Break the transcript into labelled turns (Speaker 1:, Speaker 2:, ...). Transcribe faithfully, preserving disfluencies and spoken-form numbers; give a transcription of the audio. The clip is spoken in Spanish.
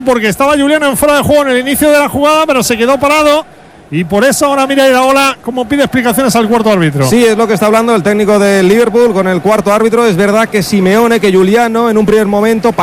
Speaker 1: porque estaba Julián en fuera de juego en el inicio de la jugada, pero se quedó parado. Y por eso ahora mira Iraola cómo pide explicaciones al cuarto árbitro.
Speaker 2: Sí, es lo que está hablando el técnico del Liverpool con el cuarto árbitro. Es verdad que Simeone, que Giuliano en un primer momento